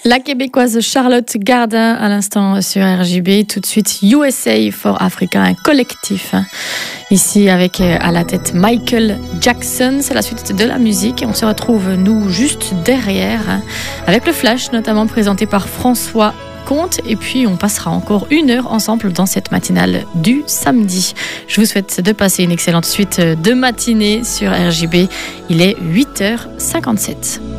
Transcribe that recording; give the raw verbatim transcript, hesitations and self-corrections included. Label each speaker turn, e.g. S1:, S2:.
S1: La québécoise Charlotte Gardin à l'instant sur R J B. Tout de suite U S A for Africa, un collectif. Ici avec à la tête Michael Jackson. C'est la suite de la musique. On se retrouve nous juste derrière avec le Flash notamment présenté par François Comte. Et puis on passera encore une heure ensemble dans cette matinale du samedi. Je vous souhaite de passer une excellente suite de matinée sur R J B. Il est huit heures cinquante-sept.